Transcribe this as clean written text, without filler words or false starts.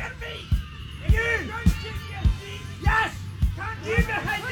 hear me? You! Don't you hear me? Yes! Can't you behave